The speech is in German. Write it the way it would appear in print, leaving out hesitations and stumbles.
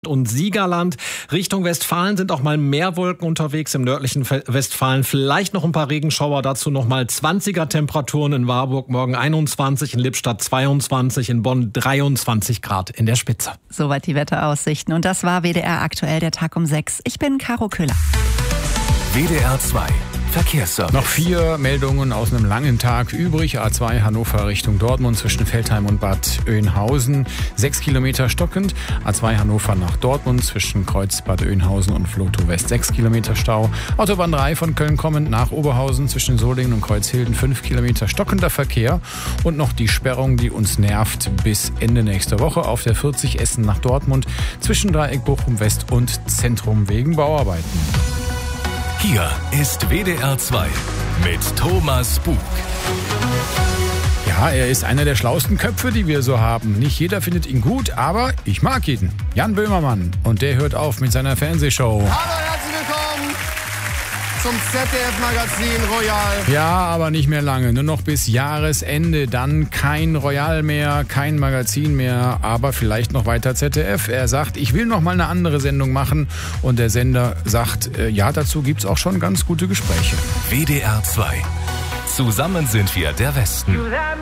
und Siegerland. Richtung Westfalen sind auch mal mehr Wolken unterwegs, im nördlichen Westfalen vielleicht noch ein paar Regenschauer, dazu noch mal 20er Temperaturen in Warburg, morgen 21, in Lippstadt 22, in Bonn 23 Grad in der Spitze. Soweit die Wetteraussichten und das war WDR aktuell, der Tag um 6. Ich bin Caro Köhler. WDR 2 Verkehrsservice. Noch 4 Meldungen aus einem langen Tag übrig. A2 Hannover Richtung Dortmund zwischen Veltheim und Bad Oeynhausen. 6 Kilometer stockend. A2 Hannover nach Dortmund zwischen Kreuz Bad Oeynhausen und Flotow West 6 Kilometer Stau. Autobahn 3 von Köln kommend nach Oberhausen zwischen Solingen und Kreuzhilden 5 Kilometer stockender Verkehr. Und noch die Sperrung, die uns nervt bis Ende nächster Woche auf der 40 Essen nach Dortmund zwischen Dreieck Bochum West und Zentrum wegen Bauarbeiten. Hier ist WDR 2 mit Thomas Bug. Ja, er ist einer der schlauesten Köpfe, die wir so haben. Nicht jeder findet ihn gut, aber ich mag ihn. Jan Böhmermann. Und der hört auf mit seiner Fernsehshow. Hallo, herzlich willkommen zum ZDF-Magazin Royal. Ja, aber nicht mehr lange. Nur noch bis Jahresende. Dann kein Royal mehr, kein Magazin mehr, aber vielleicht noch weiter ZDF. Er sagt, ich will noch mal eine andere Sendung machen. Und der Sender sagt, ja, dazu gibt's auch schon ganz gute Gespräche. WDR 2. Zusammen sind wir der Westen.